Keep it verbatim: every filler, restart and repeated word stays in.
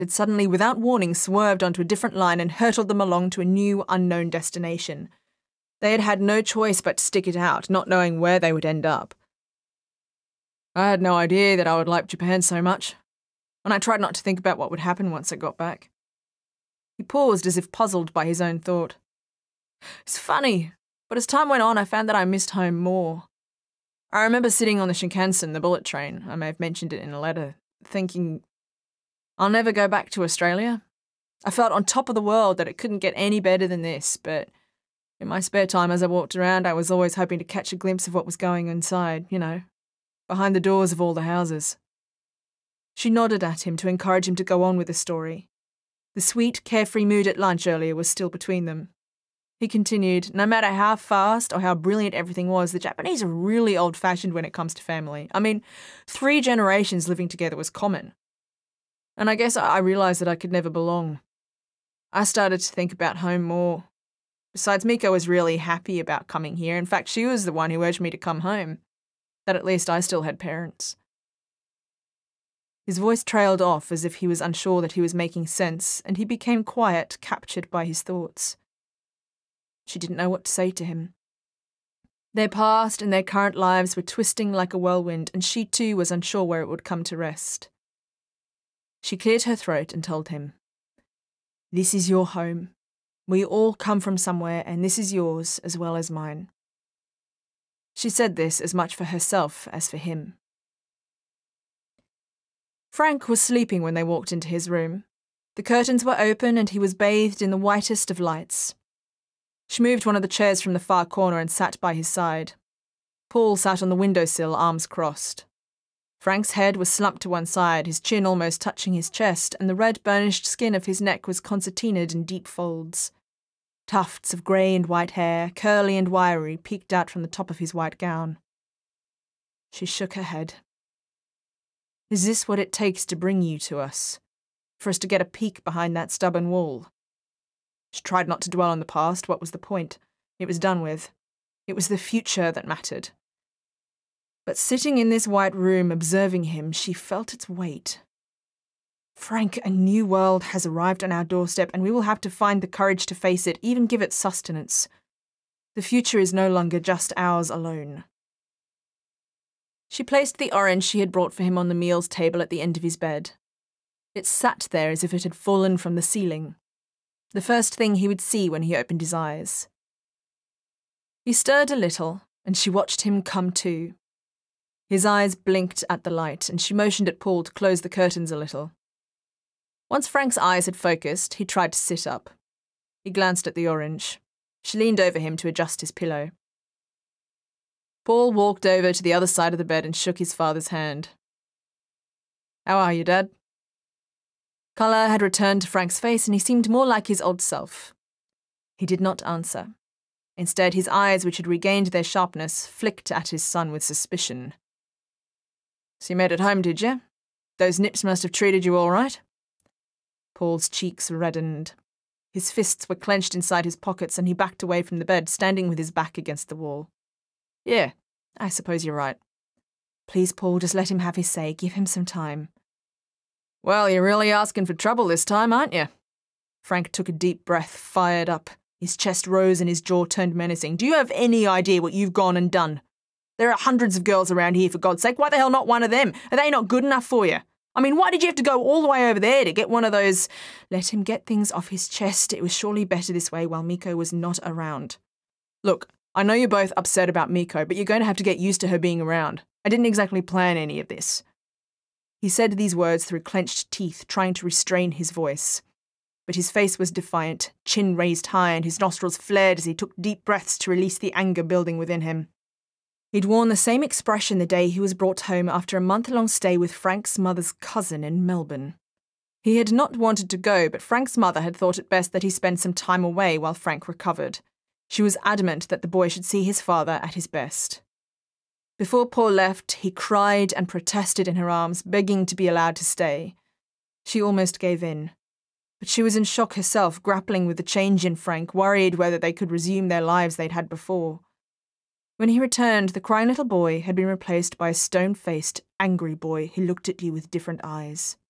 had suddenly, without warning, swerved onto a different line and hurtled them along to a new, unknown destination. They had had no choice but to stick it out, not knowing where they would end up. I had no idea that I would like Japan so much, and I tried not to think about what would happen once I got back. He paused as if puzzled by his own thought. It's funny, but as time went on, I found that I missed home more. I remember sitting on the Shinkansen, the bullet train, I may have mentioned it in a letter, thinking, I'll never go back to Australia. I felt on top of the world that it couldn't get any better than this, but in my spare time as I walked around, I was always hoping to catch a glimpse of what was going inside, you know, behind the doors of all the houses. She nodded at him to encourage him to go on with the story. The sweet, carefree mood at lunch earlier was still between them. He continued, no matter how fast or how brilliant everything was, the Japanese are really old-fashioned when it comes to family. I mean, three generations living together was common. And I guess I realised that I could never belong. I started to think about home more. Besides, Miko was really happy about coming here. In fact, she was the one who urged me to come home. That at least I still had parents. His voice trailed off as if he was unsure that he was making sense, and he became quiet, captured by his thoughts. She didn't know what to say to him. Their past and their current lives were twisting like a whirlwind, and she too was unsure where it would come to rest. She cleared her throat and told him, This is your home. We all come from somewhere, and this is yours as well as mine. She said this as much for herself as for him. Frank was sleeping when they walked into his room. The curtains were open and he was bathed in the whitest of lights. She moved one of the chairs from the far corner and sat by his side. Paul sat on the windowsill, arms crossed. Frank's head was slumped to one side, his chin almost touching his chest, and the red burnished skin of his neck was concertinaed in deep folds. Tufts of grey and white hair, curly and wiry, peeked out from the top of his white gown. She shook her head. Is this what it takes to bring you to us? For us to get a peek behind that stubborn wall? She tried not to dwell on the past. What was the point? It was done with. It was the future that mattered. But sitting in this white room, observing him, she felt its weight. Frank, a new world has arrived on our doorstep, and we will have to find the courage to face it, even give it sustenance. The future is no longer just ours alone. She placed the orange she had brought for him on the meals table at the end of his bed. It sat there as if it had fallen from the ceiling, the first thing he would see when he opened his eyes. He stirred a little, and she watched him come to. His eyes blinked at the light, and she motioned at Paul to close the curtains a little. Once Frank's eyes had focused, he tried to sit up. He glanced at the orange. She leaned over him to adjust his pillow. Paul walked over to the other side of the bed and shook his father's hand. How are you, Dad? Colour had returned to Frank's face, and he seemed more like his old self. He did not answer. Instead, his eyes, which had regained their sharpness, flicked at his son with suspicion. So you made it home, did you? Those nips must have treated you all right? Paul's cheeks reddened. His fists were clenched inside his pockets, and he backed away from the bed, standing with his back against the wall. Yeah, I suppose you're right. Please, Paul, just let him have his say. Give him some time. Well, you're really asking for trouble this time, aren't you? Frank took a deep breath, fired up. His chest rose and his jaw turned menacing. Do you have any idea what you've gone and done? There are hundreds of girls around here, for God's sake. Why the hell not one of them? Are they not good enough for you? I mean, why did you have to go all the way over there to get one of those... Let him get things off his chest. It was surely better this way while Miko was not around. Look, I know you're both upset about Miko, but you're going to have to get used to her being around. I didn't exactly plan any of this. He said these words through clenched teeth, trying to restrain his voice. But his face was defiant, chin raised high, and his nostrils flared as he took deep breaths to release the anger building within him. He'd worn the same expression the day he was brought home after a month-long stay with Frank's mother's cousin in Melbourne. He had not wanted to go, but Frank's mother had thought it best that he spend some time away while Frank recovered. She was adamant that the boy should see his father at his best. Before Paul left, he cried and protested in her arms, begging to be allowed to stay. She almost gave in. But she was in shock herself, grappling with the change in Frank, worried whether they could resume their lives they'd had before. When he returned, the crying little boy had been replaced by a stone-faced, angry boy who looked at you with different eyes.